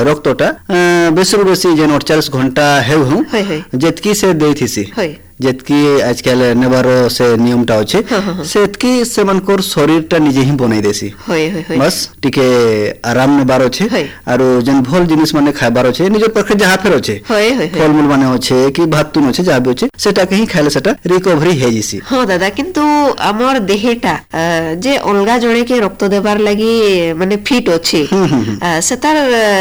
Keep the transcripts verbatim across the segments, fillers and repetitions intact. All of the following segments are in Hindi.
रक्तटा बेसी बेसी जेन अड़चालीस घंटा हेउ जेतकी से देथिसी जेतकी आजकल नेबार से नियमटा अच्छे सेतकी से मनकोर शरीरटा निजे ही बनाई देसी बस टिके आराम नेबार अच्छे आरो जन भल जिनिस माने खाइबार अच्छे निजर पाखे जहा फेर अच्छे फल मूल माने अच्छे कि भात तुन अच्छे जहा भी अच्छे सेटा कहीं खाइले सेटा रिकवरी हे जिसी। हां दादा किंतु हमर देहेटा जे अलगा जणे के रक्त देबार लागि माने फिट अच्छे सेतार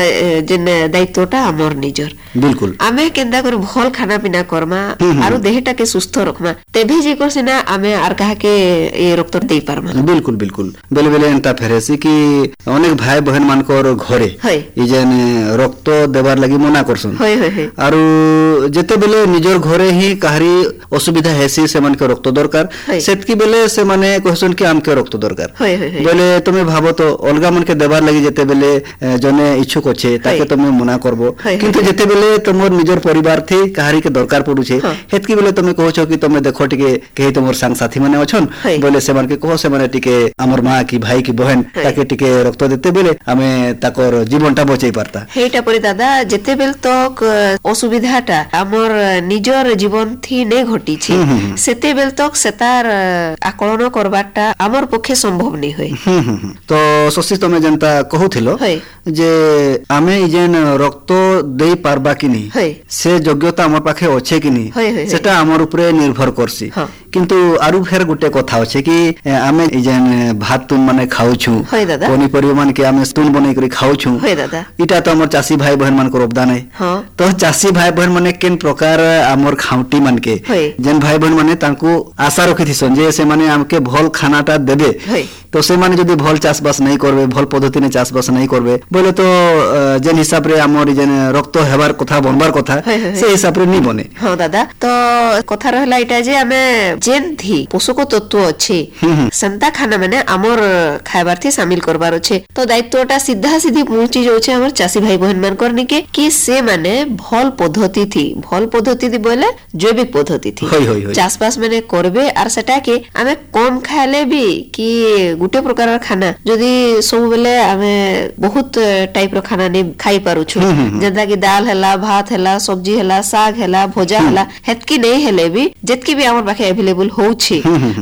जन दायित्वटा हमर निजर बिल्कुल आमे केंदा कर भल खाना पीना करमा आरो देहेटा के सुस्थ रखमा तेभे जे को सिना आमे आर कहा के ए रक्त दे पारमा। बिल्कुल बिल्कुल बेले बेले एंता फेरेसी कि अनेक भाई बहन मानकर घरे ई जेन रक्त देबार लागि मना करसन आरो जेते बेले निजर घरे ही काहरी असुविधा हेसी से मन के रक्त दरकार सेतकी बेले से माने कहसन कि आमके रक्त दरकार बेले तुमे भाबो तो अलगा मन के देबार लागि जेते बेले जने इच्छुक अछि ताके तुमे मना करबो किंतु जेते बेले तुमर निजर परिवार थी काहरी के दरकार पडु छे हेतकी बेले तुमे कहौ छ कि तुमे देखो टिके केही तुमर संग साथी माने अछन बोले से मन के कहो से माने टिके हमर मां की भाई की बहन ताके टिके रक्त देते बेले आमे ताकर जीवनटा बचाई परता हेटा परि दादा जेते बेल तक असुविधाटा हमर निजर जीवन थी ने घटी छी सेते बेल तक सेतार आकलन करबाटा हमर पक्षे संभव नै होय। तो ससी तुमे जनता कहउथिलो जे आमे जेन रक्त देई पारबा कि नै से योग्यता हमर पाखे अछि कि नै सेटा हमर ऊपर निर्भर करसी किंतु आरु फेर गुटे कथा अछि कि आमे जेन भात तुन माने खाउ छु कोनी परिवार मान के आमे तुन बनै करी खाउ छु इटा तो हमर चासी भाई बहन मान को योगदान है तो चासी भाई बहन माने केन प्रकार हमर खाउटी मान के जेन भाई बहन माने तांको आशा रखिथि सन जे से माने हमके भल खानाटा देबे तो से माने जदी भल चासबास नहीं करबे भल पद्धति ने चासबास नहीं करबे बोले तो जेन हिसाब रे हमर जेन रक्त हेबार कथा बनबार कथा से हिसाब रे नहीं बने। हां दादा तो कथा रहला इटा जे हमें जेन थी पोषक तत्व अछि संता खाना माने हमर खाइबार थी शामिल करबार अछि तो दायित्वटा सीधा सीधी पहुंची जो छै हमर चासी भाई बहन मान करनी के कि से माने भल पद्धति थी भल पद्धति थी बोले जैविक पद्धति थी चासबास माने करबे आर सेटा के हमें कम खाले भी कि गुटे प्रकार खाना जदी सब बेले हमें बहुत टाइप रो खाना ने खाई पारु छु जदा कि दाल हला भात हला सब्जी हला साग हला भोजा हला हेतकी नहीं हेले भी जेतकी भी हमर पाखे अवेलेबल हो छी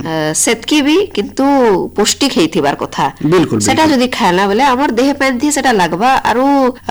सेतकी भी किंतु पौष्टिक हेथिबार कथा बिल्कुल सेटा जदी खाला बेले हमर देह पेंथी सेटा लागबा आरो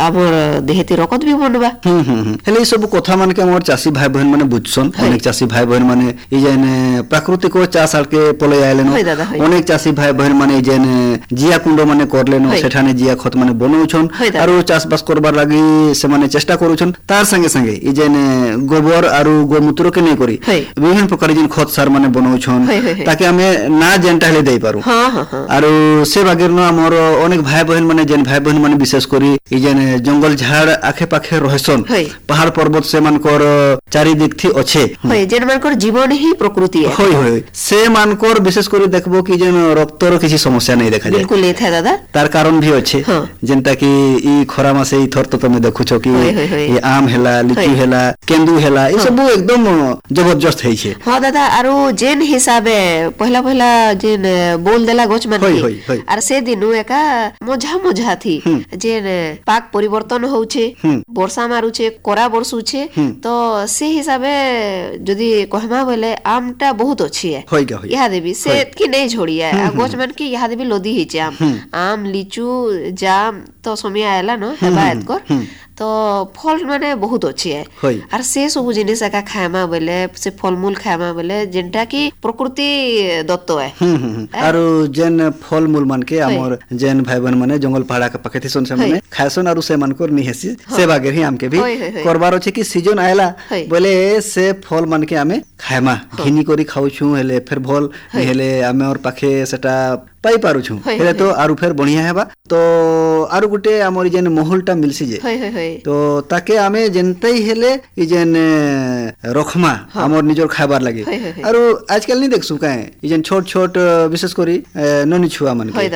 हमर देहती रकत भी बनबा हेले सब कथा मान के हमर चासी भाई बहन माने बुझसन अनेक चासी भाई बहन माने ई जेने प्राकृतिक चास आल के पले आइलेन अनेक चासी भाई बहन माने जेने जिया कुंड माने करलेन सेठाने जिया खत माने बनौछन आरो चास बास करबार लागि से माने चेष्टा करूछन तार संगे संगे ई जेने गोबर आरो गोमूत्र के नै करी विभिन्न प्रकार जिन खत सार माने बनौछन ताकि हमें ना जेनटा हेले देई पारू आरो से बागेर न हमर अनेक भाई बहन माने जेन भाई बहन माने विशेष करी ई जेने जंगल झाड़ आखे पाखे रहसन पहाड़ पर्वत से मानकर चारि दिक थी अच्छे होय जेन मानकर जीवन ही प्रकृति है होय होय से मानकर विशेष करी देखबो कि जेन रक्तर किसी समस्या नहीं देखा जाय बिल्कुल नै था दादा तार कारण भी अच्छे जेनता कि ई खरा मासे ई थर तो तमे देखु छ कि ई आम हेला लीची हेला केंदू हेला ई सब एकदम जबरदस्त है छे। हां दादा आरो जेन हिसाबे पहला पहला जेन बोल देला गोच मान के आर से दिनु एका मजा मजा थी जेन पाक परिवर्तन होउ छे वर्षा मारू छे कोरा बरसु छे तो से हिसाबे जदी कहमा बोले आमटा बहुत अच्छी है यहा देबी से कि नहीं छोड़िया आ गोच मान के यहा देबी लोदी ही छे आम आम लीचू जाम तो समय आयला न हेबायत कर तो फल माने बहुत अच्छी है आर से सब जिनिस का खायमा बोले से फलमूल खायमा बोले जेनटा की प्रकृति दत्त है आरो जेन फलमूल मान के हमर जेन भाई बहन माने जंगल पहाड़ा के पकेथि सन से माने खायसन आरो से मान को निहेसी से बागे ही हमके भी करबार अछि कि सीजन आयला बोले से फल मान के हमें खायमा घिनी करी खाउ छु हेले फिर भल हेले हमें और पाखे सेटा पाई पारु छु हेले तो आरु फेर बढ़िया हेबा तो आरु गुटे हमर जेन माहौलटा मिलसी जे तो ताके आमे जेनतै हेले ई जेन रखमा हमर निजर खाबार लागे आरो आजकल नहीं देखसु काहे ई जेन छोट छोट विशेष करी ननी छुआ मन के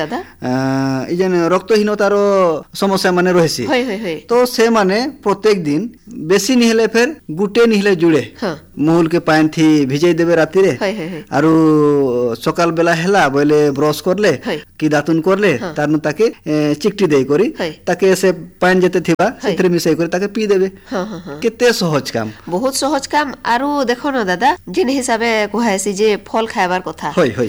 ई जेन रक्तहीनतारो समस्या माने रहसी तो से माने प्रत्येक दिन बेसी नहीं हेले फेर गुटे नहीं हेले जुड़े महल के पानी थी भिजै देबे राती रे आरो सकाल बेला हेला बोले ब्रश करले कि दातुन करले तारनु ताके चिकटी देई करी ताके से पानी जते थिबा सेथरे मिसई करी ताके पी देबे। केते सहज काम, बहुत सहज काम। आरो देखो न दादा जिन हिसाबे कुहासी जे फल खाइबार कथा,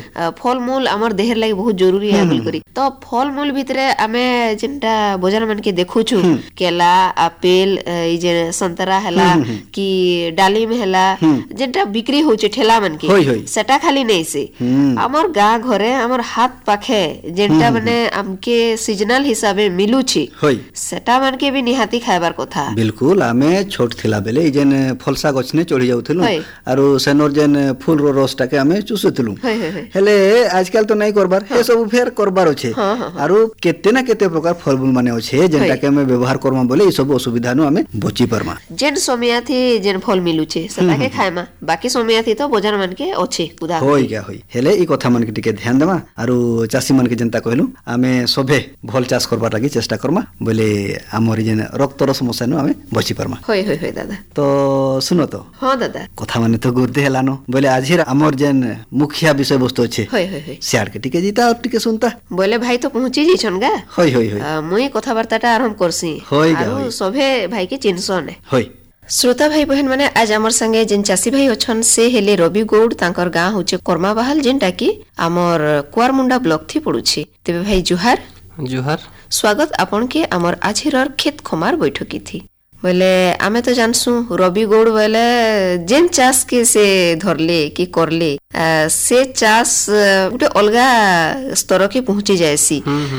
फल मूल हमर देहर लागि बहुत जरूरी है बोल करी। तो फल मूल भितरे आमे जेंटा बाजार मन के देखुछु केला, एप्पल, ई जे संतरा हला कि डालिम हला जेंटा बिक्री होचे ठेला मन के, सेटा खाली नहीं से हमर गां घरे हमर हाथ पाखे जेंटा माने हमके सीजनल हिसाबे मिलुछि सेटा मन के भी निहाती खाइबार कथा। बिल्कुल आमे छोट थिला बेले जेन फलसा गछने चढ़ी जाउथलु आरो सेनर जेन फूल रो रसटा के आमे चुसुथलु, हेले आजकल तो नहीं करबार, हे सब फेर करबार अछि। आरो केते ना केते प्रकार फलमूल माने अछि जेंटा के हमें व्यवहार करबा बोले ई सब असुविधा नु हमें बची परमा। जेन सोमिया थी जेन फल मिलुछि सेटा के खायमा, बाकी सोमिया थी तो बाजार मन के अछि उदा होई गया होई। हेले ई कथा मन के टिके ध्यान देमा आरो चासी मन के जनता कहलु आमे सभे भल चाष करबा लागि चेष्टा करमा बोले हमर जेन रक्तर समस्या नु हमें बची परमा। होई होई होई दादा। तो सुनो तो हां दादा कथा माने तो गुर्दे हेलानो बोले आजिर हमर जेन मुखिया विषय वस्तु अछि होई होई होई सियार के टिके जीता और टिके सुनता बोले भाई तो पहुंची जी छनगा। होई होई होई मुई कथा वार्ताटा आरंभ करसी आरो सभे भाई के चिन्हसन होई। श्रोता भाई बहन माने आज हमर संगे जिन चासी भाई अछन से हेले रवि गौड़, तांकर गां होचे कर्माबाहाल जेंटा की हमर कुआरमुंडा ब्लॉक थी पडुछि। तेबे भाई जुहार जुहार, स्वागत आपन के हमर आजिरर खेत खमार बैठकी थी। बोले आमे तो जानसु रवि गौड़ बोले जेन चाष के से धरले कि करले से चाष गोटे अलगा स्तर के पहुंची जायसी।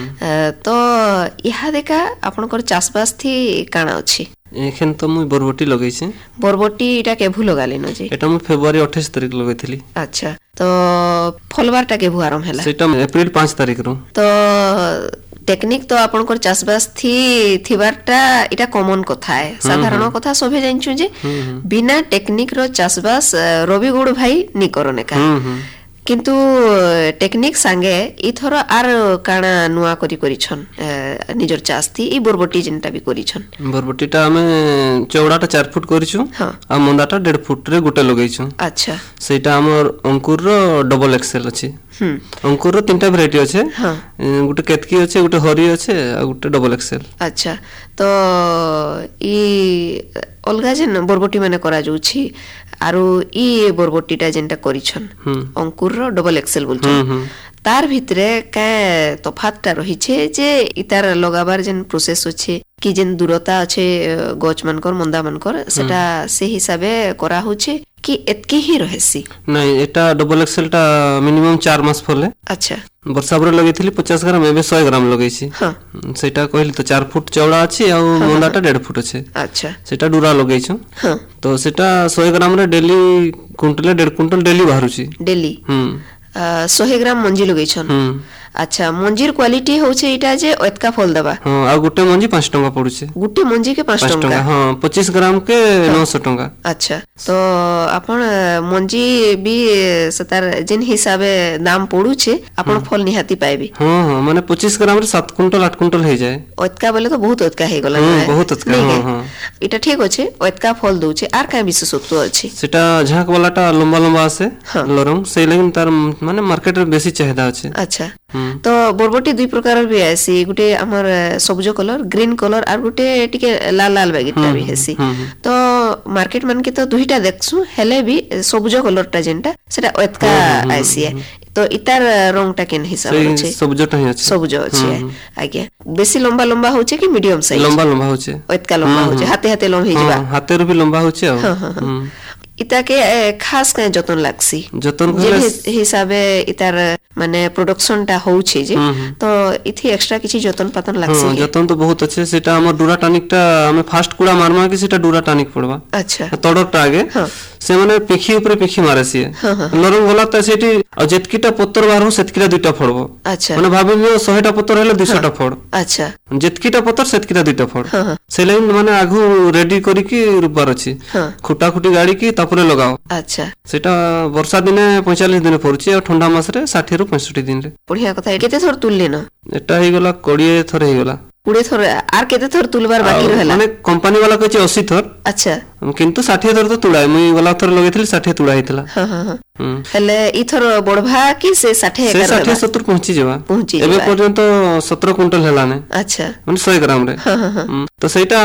तो इहा देखा आपनकर चाषबास थी काना अछि? एखन तो मुई बरबटी लगैछि। बरबटी इटा केभु लगाले न जे? एटा मु फेब्रुआरी अट्ठाईस तारिख लगैथिली। अच्छा, तो फलबारटा केभु आरंभ हैला? सेटा अप्रैल पाँच तारिख रो। तो टेक्निक तो आपनकर चाषबास थी थिबारटा इटा कॉमन कथा है, साधारण कथा सभे जानछु जे बिना टेक्निक रो चाषबास रवि गौड़ भाई नि करने का। किंतु टेक्निक संगे इथर आर काना नुआ करी करिछन निजर चाष थी ई बरबटी जेंटा भी करिछन। बरबटीटा हमें चौड़ाटा चार फुट करिछु आ मंदाटा डेढ़ फुट रे गोटे लगैछु। अच्छा, सेटा हमर अंकुर रो डबल एक्सेल अछि। अंकुर रो तीनटा वैरायटी अछि, गोटे केतकी अछि, गोटे हरी अछि आ गोटे डबल एक्सेल। अच्छा, तो ई अलगा जेन बरबटी माने करा जाउछि आरो ई बरबटीटा जेंटा करिछन अंकुर रो डबल एक्सेल बोलछन, तार भितरे का तफातटा रहिछे जे इतार लगाबार जेन प्रोसेस अछि कि जेन दूरता अछि गछ मानकर मंदा मानकर सेटा से हिसाबे करा होछि कि एतके ही रहेसी? नहीं, एटा डबल एक्सेल टा मिनिमम चार मास फले। अच्छा, वर्षा बरे लगैथिली पचास ग्राम, एबे सौ ग्राम लगैछि। हां, सेटा कहली तो चार फुट चौड़ा अछि आ मंदाटा डेढ़ फुट अछि। अच्छा, सेटा डुरा लगैछु। हां, तो सेटा सौ ग्राम रे डेली क्विंटल डेढ़ क्विंटल डेली बाहरुछि डेली। हम सौ ग्राम मंजी लगैछन। हम अच्छा, मंजीर क्वालिटी होचे इटा जे एतका फल दबा। हां, आ गुटे मंजी पाँच टका पडुचे। गुटे मंजी के पाँच टका? हां, पच्चीस ग्राम के नौ सौ टका। अच्छा, तो आपण मंजी भी सतार जिन हिसाबे दाम पडुचे आपण फल निहाती पाइबे। हां हां, माने पच्चीस ग्राम रे सात क्विंटल आठ क्विंटल हे जाय। एतका बोले तो बहुत एतका हे गला। हां, बहुत एतका। हां हां, इटा ठीक अछि, एतका फल दोचे आर का विशेषत्व अछि? सेटा झाक वालाटा लंबा लंबा आसे लरम, से लेकिन तार माने मार्केट रे बेसी चाहिदा अछि। अच्छा, तो बरबटी दुई प्रकार भी आसी, गुटे हमर सबज कलर ग्रीन कलर आर गुटे टिके लाल लाल बैगेटा भी हेसी। तो मार्केट मन के तो दुईटा देखसु, हेले भी सबज कलरटा जेंटा सेटा एतका आसी है। तो इतार रंगटा केन हिसाब अछि? सबजटा ही अछि। सबज अछि आज्ञा। बेसी लंबा लंबा होचे कि मीडियम साइज? लंबा लंबा होचे। एतका लंबा होचे, हाथे हाथे लंबा हे जिबा। हाथे रो भी लंबा होचे। आ इता के खास का जतन लागसी? जतन जे हिसाबे इतार माने प्रोडक्शन टा होउछे जे, तो इथि एक्स्ट्रा किछि जतन पतन लागसी? हां, जतन तो बहुत अच्छे। सेटा हमर डुरा टॉनिक टा हमें फास्ट कुड़ा मारमा कि सेटा डुरा टॉनिक पड़बा। अच्छा, तड़कटा आगे से माने पिखी ऊपर पिखी मारेसी नरम गला त सेठी आ जेतकीटा पत्तर बाहर सेतकीटा दुईटा फड़बो। अच्छा, माने भाबियो सौ टा पत्तर हेले दो सौ टा फड़। अच्छा, जेतकीटा पत्तर सेतकीटा दुईटा फड़। से लाइन माने आगु रेडी करी कि रुपार अछि, खुटा खुटी गाड़ी की तापरे लगाओ। अच्छा, सेटा वर्षा दिने पैंतालीस दिन फरछि आ ठंडा मास रे साठ रो पैंसठ दिन रे। बढ़िया कथा। केते थर तुलले न? एटा हे गला कोड़िए थर हे गला। कोड़े थर आर केते थर तुलबार बाकी रहला माने कंपनी वाला कहछि अस्सी थर अच्छा किंतु साठ थर तो तुड़ाय मुई वाला थर लगेथिल साठ तुड़ा हितला हां हां हां हेले ई थर बडभा कि से साठ से साठ सत्तर पहुंची जेबा पहुंची एबे पर्यंत सत्रह क्विंटल हेला ने अच्छा माने सौ ग्राम रे हां हां तो सेटा